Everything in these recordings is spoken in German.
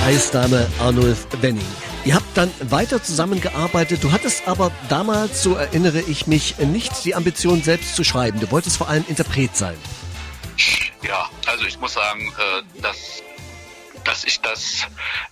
Eisdame Arnulf Wenning. Ihr habt dann weiter zusammengearbeitet. Du hattest aber damals, so erinnere ich mich, nicht die Ambition, selbst zu schreiben. Du wolltest vor allem Interpret sein. Ja, also ich muss sagen, dass ich das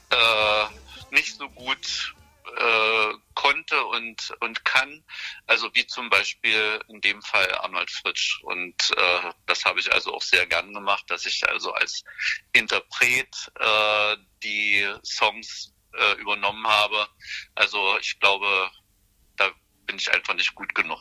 nicht so gut konnte und kann, also wie zum Beispiel in dem Fall Arnold Fritsch, und das habe ich also auch sehr gern gemacht, dass ich also als Interpret die Songs übernommen habe. Also ich glaube, da bin ich einfach nicht gut genug.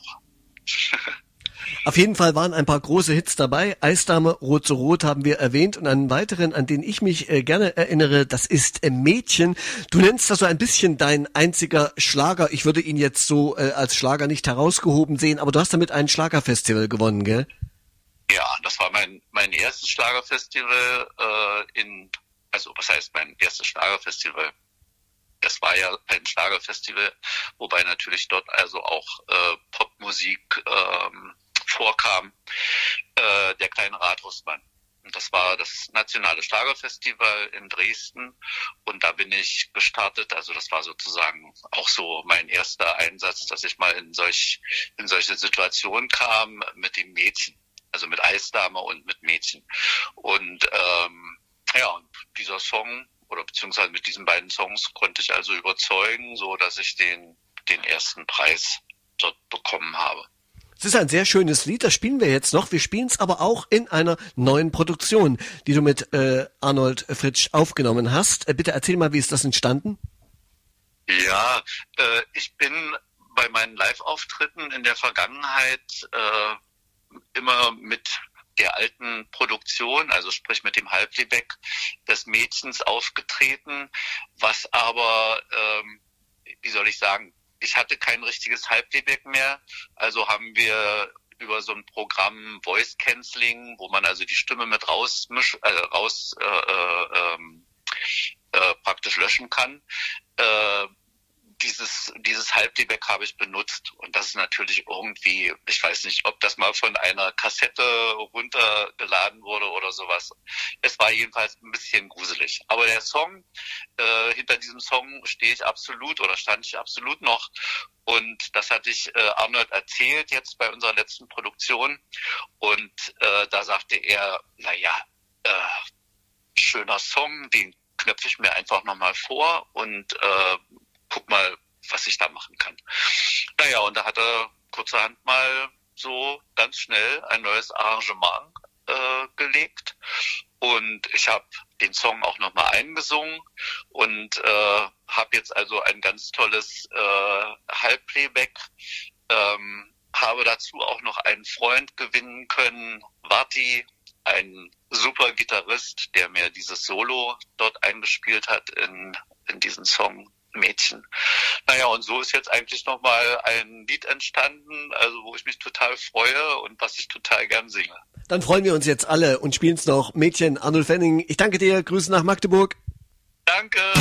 Auf jeden Fall waren ein paar große Hits dabei. Eisdame, Rot so Rot haben wir erwähnt, und einen weiteren, an den ich mich gerne erinnere, das ist Mädchen. Du nennst das so ein bisschen dein einziger Schlager. Ich würde ihn jetzt so als Schlager nicht herausgehoben sehen, aber du hast damit ein Schlagerfestival gewonnen, gell? Ja, das war mein erstes Schlagerfestival also was heißt mein erstes Schlagerfestival? Das war ja ein Schlagerfestival, wobei natürlich dort also auch Popmusik vorkam, der kleine Rathausmann. Und das war das nationale Schlagerfestival in Dresden, und da bin ich gestartet. Also das war sozusagen auch so mein erster Einsatz, dass ich mal in solche Situationen kam mit dem Mädchen, also mit Eisdame und mit Mädchen. Und und dieser Song, oder beziehungsweise mit diesen beiden Songs, konnte ich also überzeugen, so dass ich den ersten Preis dort bekommen habe. Es ist ein sehr schönes Lied, das spielen wir jetzt noch. Wir spielen es aber auch in einer neuen Produktion, die du mit Arnold Fritsch aufgenommen hast. Bitte erzähl mal, wie ist das entstanden? Ja, ich bin bei meinen Live-Auftritten in der Vergangenheit immer mit der alten Produktion, also sprich mit dem Halbplayback des Mädchens aufgetreten, was aber, wie soll ich sagen, ich hatte kein richtiges Halbplayback mehr, also haben wir über so ein Programm Voice Cancelling, wo man also die Stimme mit praktisch löschen kann, dieses Halbplayback habe ich benutzt, und das ist natürlich irgendwie, ich weiß nicht, ob das mal von einer Kassette runtergeladen wurde oder sowas. Es war jedenfalls ein bisschen gruselig. Aber der Song, hinter diesem Song stand ich absolut noch, und das hatte ich Arnold erzählt jetzt bei unserer letzten Produktion, und da sagte er, schöner Song, den knöpfe ich mir einfach nochmal vor und guck mal, was ich da machen kann. Und da hat er kurzerhand mal so ganz schnell ein neues Arrangement gelegt, und ich habe den Song auch nochmal eingesungen und habe jetzt also ein ganz tolles Halbplayback, habe dazu auch noch einen Freund gewinnen können, Varti, ein super Gitarrist, der mir dieses Solo dort eingespielt hat in diesen Song Mädchen. Und so ist jetzt eigentlich nochmal ein Lied entstanden, also wo ich mich total freue und was ich total gern singe. Dann freuen wir uns jetzt alle und spielen es noch. Mädchen, Arnulf Wenning. Ich danke dir, Grüße nach Magdeburg. Danke.